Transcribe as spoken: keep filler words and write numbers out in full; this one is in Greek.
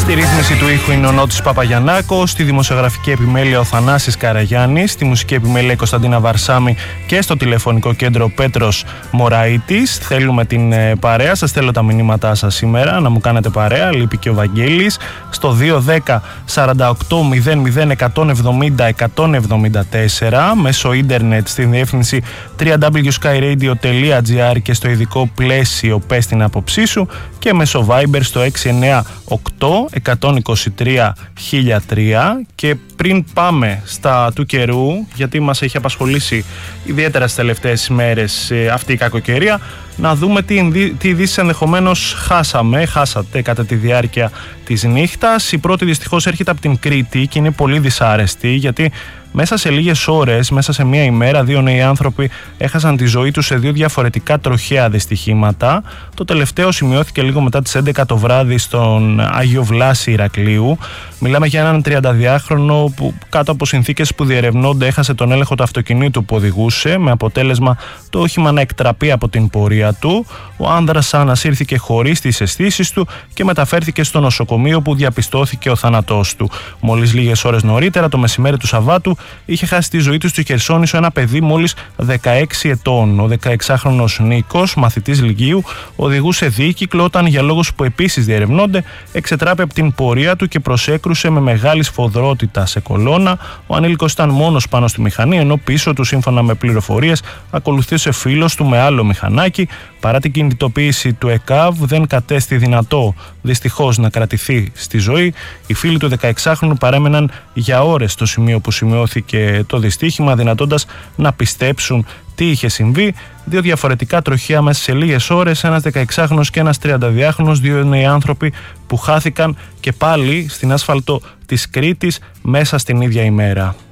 Στη ρύθμιση του ήχου είναι ο Νότης Παπαγιαννάκος, στη δημοσιογραφική επιμέλεια ο Θανάσης Καραγιάννης, στη μουσική επιμέλεια η Κωνσταντίνα Βαρσάμη και στο τηλεφωνικό κέντρο Πέτρος Μωραΐτης. Θέλουμε την παρέα, σας θέλω τα μηνύματά σας σήμερα, να μου κάνετε παρέα, λείπει και ο Βαγγέλης, στο δύο δέκα σαράντα οκτώ μηδέν μηδέν εκατόν εβδομήντα εκατόν εβδομήντα τέσσερα, μέσω ίντερνετ στην διεύθυνση double-u double-u double-u τελεία skyradio τελεία gr και στο ειδικό πλαίσιο πες την άποψή σου, και μέσω Viber στο έξι εννιά οκτώ εκατόν είκοσι τρία χίλια τρία. Και πριν πάμε στα του καιρού, γιατί μας έχει απασχολήσει ιδιαίτερα στις τελευταίες ημέρες ε, αυτή η κακοκαιρία, να δούμε τι, τι ειδήσεις ενδεχομένως χάσαμε, χάσατε κατά τη διάρκεια της νύχτας. Η πρώτη δυστυχώς έρχεται από την Κρήτη και είναι πολύ δυσάρεστη, γιατί μέσα σε λίγες ώρες, μέσα σε μία ημέρα, δύο νέοι άνθρωποι έχασαν τη ζωή τους σε δύο διαφορετικά τροχαία δυστυχήματα. Το τελευταίο σημειώθηκε λίγο μετά τις έντεκα το βράδυ στον Άγιο Βλάση Ηρακλείου. Μιλάμε για έναν τριανταδυάχρονο που κάτω από συνθήκες που διερευνώνται έχασε τον έλεγχο του αυτοκινήτου που οδηγούσε, με αποτέλεσμα το όχημα να εκτραπεί από την πορεία του. Ο άνδρας ανασύρθηκε χωρίς τις αισθήσεις του και μεταφέρθηκε στο νοσοκομείο, που διαπιστώθηκε ο θάνατός του. Μόλις λίγες ώρες νωρίτερα, το μεσημέρι του Σαββάτου, είχε χάσει τη ζωή του στη Χερσόνησο ένα παιδί μόλις δεκαέξι ετών. Ο δεκαεξάχρονος Νίκος, μαθητής λυκείου, οδηγούσε δίκυκλο όταν, για λόγους που επίσης διερευνώνται, εξετράπη από την πορεία του και προσέκρουσε με μεγάλη σφοδρότητα σε κολόνα. Ο ανήλικος ήταν μόνος πάνω στη μηχανή, ενώ πίσω του, σύμφωνα με πληροφορίες, ακολουθούσε φίλος του με άλλο μηχανάκι. Παρά την κινητοποίηση του ΕΚΑΒ, δεν κατέστη δυνατό δυστυχώς να κρατηθεί στη ζωή. Οι φίλοι του δεκαεξάχρονου παρέμεναν για ώρες στο σημείο που σημειώθηκε το δυστύχημα, δυνατώντας να πιστέψουν τι είχε συμβεί. Δύο διαφορετικά τροχαία μέσα σε λίγες ώρες, ένας δεκαεξάχρονος και ένας τριανταδυάχρονος, δύο νέοι άνθρωποι που χάθηκαν και πάλι στην άσφαλτο της Κρήτης μέσα στην ίδια ημέρα.